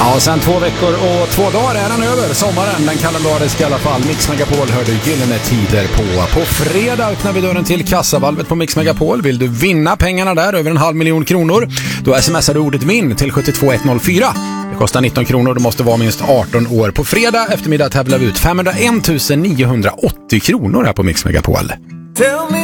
Ja, sen 2 veckor och 2 dagar är den över. Sommaren, den kalendariska i alla fall. Mix Megapol hör du Gyllene Tider på. På fredag öppnar vi dörren till kassavalvet på Mix Megapol. Vill du vinna pengarna där, över 500 000 kronor, då smsar du ordet vinn till 72104. Det kostar 19 kronor, du måste vara minst 18 år. På fredag eftermiddag tävlar vi ut 501 980 kronor här på Mix Megapol.